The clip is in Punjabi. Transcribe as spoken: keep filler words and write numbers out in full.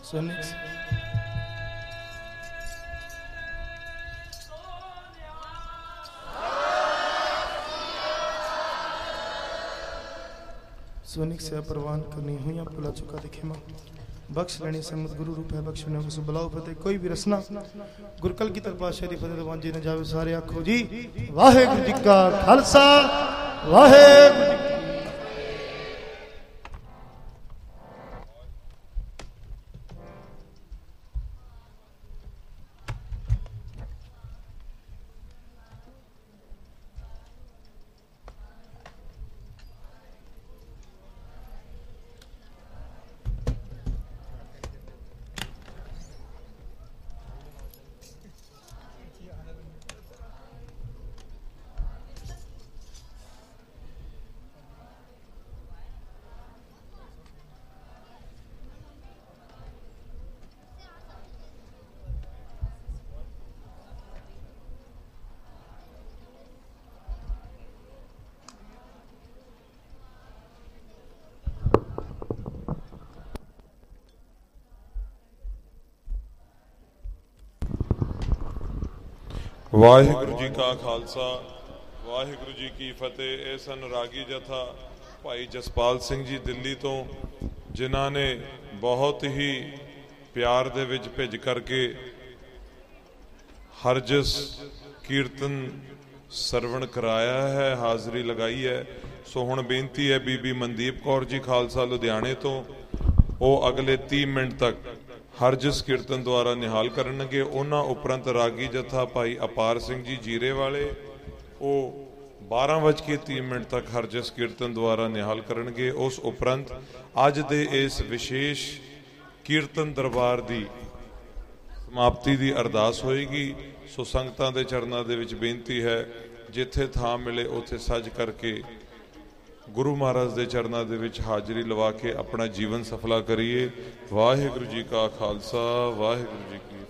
Sonix. सोनिक से प्रवान करनी हुई भुला चुका दिखे मां बख्श लेनी संगत गुरु रूप है बख्श ने उस बुलाओ फतेह कोई भी रसना गुरकल की तरफ पातशाह दी फतेह वांझी न जावे सारे आखो जी वाहेगुरु जी का खालसा वाहेगुरु जी ਵਾਹਿਗੁਰੂ ਜੀ ਕਾ ਖਾਲਸਾ ਵਾਹਿਗੁਰੂ ਜੀ ਕੀ ਫਤਿਹ। ਇਹ ਸਨ ਰਾਗੀ ਜਥਾ ਭਾਈ ਜਸਪਾਲ ਸਿੰਘ ਜੀ ਦਿੱਲੀ ਤੋਂ, ਜਿਨ੍ਹਾਂ ਨੇ ਬਹੁਤ ਹੀ ਪਿਆਰ ਦੇ ਵਿੱਚ ਭਿੱਜ ਕਰਕੇ ਹਰਜਸ ਕੀਰਤਨ ਸਰਵਣ ਕਰਾਇਆ ਹੈ, ਹਾਜ਼ਰੀ ਲਗਾਈ ਹੈ। ਸੋ ਹੁਣ ਬੇਨਤੀ ਹੈ ਬੀਬੀ ਮਨਦੀਪ ਕੌਰ ਜੀ ਖਾਲਸਾ ਲੁਧਿਆਣੇ ਤੋਂ, ਉਹ ਅਗਲੇ ਤੀਹ ਮਿੰਟ ਤੱਕ ਹਰਜਸ ਕੀਰਤਨ ਦੁਆਰਾ ਨਿਹਾਲ ਕਰਨਗੇ। ਉਹਨਾਂ ਉਪਰੰਤ ਰਾਗੀ ਜਥਾ ਭਾਈ ਅਪਾਰ ਸਿੰਘ ਜੀ ਜੀਰੇ ਵਾਲੇ, ਉਹ ਬਾਰਾਂ ਵੱਜ ਕੇ ਤੀਹ ਮਿੰਟ ਤੱਕ ਹਰਜਸ ਕੀਰਤਨ ਦੁਆਰਾ ਨਿਹਾਲ ਕਰਨਗੇ। ਉਸ ਉਪਰੰਤ ਅੱਜ ਦੇ ਇਸ ਵਿਸ਼ੇਸ਼ ਕੀਰਤਨ ਦਰਬਾਰ ਦੀ ਸਮਾਪਤੀ ਦੀ ਅਰਦਾਸ ਹੋਏਗੀ। ਸੋ ਸੰਗਤਾਂ ਦੇ ਚਰਨਾਂ ਦੇ ਵਿੱਚ ਬੇਨਤੀ ਹੈ, ਜਿੱਥੇ ਥਾਂ ਮਿਲੇ ਉੱਥੇ ਸੱਜ ਕਰਕੇ ਗੁਰੂ ਮਹਾਰਾਜ ਦੇ ਚਰਨਾਂ ਦੇ ਵਿੱਚ ਹਾਜ਼ਰੀ ਲਵਾ ਕੇ ਆਪਣਾ ਜੀਵਨ ਸਫਲਾ ਕਰੀਏ। ਵਾਹਿਗੁਰੂ ਜੀ ਕਾ ਖਾਲਸਾ ਵਾਹਿਗੁਰੂ ਜੀ ਕੀ